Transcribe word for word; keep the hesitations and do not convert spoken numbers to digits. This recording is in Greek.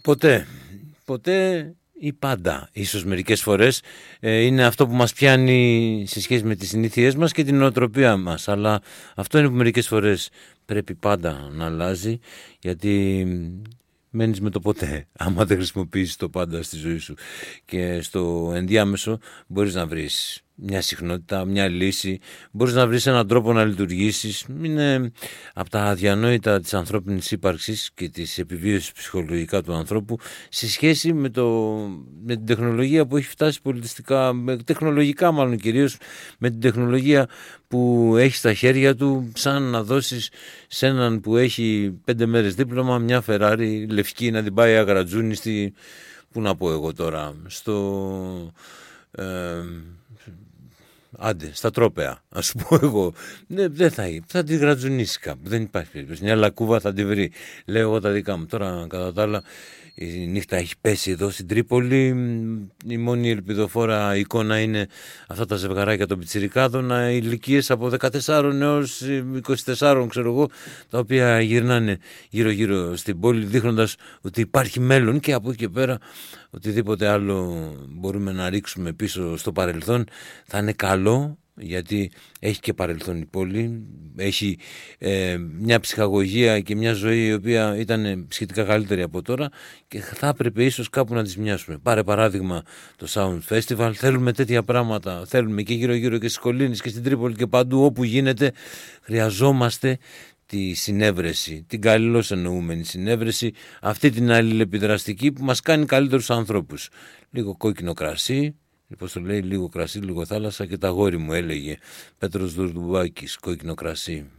Ποτέ, ποτέ ή πάντα. Ίσως μερικές φορές ε, είναι αυτό που μας πιάνει σε σχέση με τις συνήθειές μας και την νοοτροπία μας. Αλλά αυτό είναι που μερικές φορές πρέπει πάντα να αλλάζει, γιατί μένεις με το ποτέ άμα δεν χρησιμοποιήσεις το πάντα στη ζωή σου. Και στο ενδιάμεσο μπορείς να βρεις μια συχνότητα, μια λύση, μπορείς να βρεις έναν τρόπο να λειτουργήσεις. Είναι από τα αδιανόητα της ανθρώπινης ύπαρξης και της επιβίωσης ψυχολογικά του ανθρώπου σε σχέση με, το, με την τεχνολογία που έχει φτάσει πολιτιστικά, με, τεχνολογικά μάλλον κυρίως, με την τεχνολογία που έχει στα χέρια του, σαν να δώσεις σε έναν που έχει πέντε μέρες δίπλωμα μια Ferrari λευκή να την πάει αγρατζούνι στη, πού να πω εγώ τώρα, στο... Ε, άντε, στα τρόπαια, ας πω εγώ. Ναι, δεν θα, θα τη γρατζουνίσει κάπου. Δεν υπάρχει περίπτωση. Μια λακκούβα θα τη βρει. Λέω εγώ τα δικά μου. Τώρα, κατά τα άλλα, η νύχτα έχει πέσει εδώ στην Τρίπολη. Η μόνη ελπιδοφόρα εικόνα είναι αυτά τα ζευγαράκια των πιτσιρικάδων, ηλικίες από δεκατέσσερα έως είκοσι τέσσερα, ξέρω εγώ, τα οποία γυρνάνε γύρω-γύρω στην πόλη, δείχνοντας ότι υπάρχει μέλλον, και από εκεί και πέρα οτιδήποτε άλλο μπορούμε να ρίξουμε πίσω στο παρελθόν θα είναι καλό, γιατί έχει και παρελθόν η πόλη, έχει ε, μια ψυχαγωγία και μια ζωή η οποία ήταν σχετικά καλύτερη από τώρα και θα έπρεπε ίσως κάπου να τις μοιάσουμε. Πάρε παράδειγμα το Sound Festival, θέλουμε τέτοια πράγματα, θέλουμε και γύρω γύρω και στις κολλήνες και στην Τρίπολη και παντού όπου γίνεται. Χρειαζόμαστε τη συνέβρεση, την καλώς εννοούμενη συνέβρεση, αυτή την αλληλεπιδραστική που μας κάνει καλύτερους ανθρώπους. Λίγο κόκκινο κρασί, πώς το λέει, λίγο κρασί, λίγο θάλασσα, και τα γόρι μου έλεγε Πέτρος Δουρδουβάκης, κόκκινο κρασί.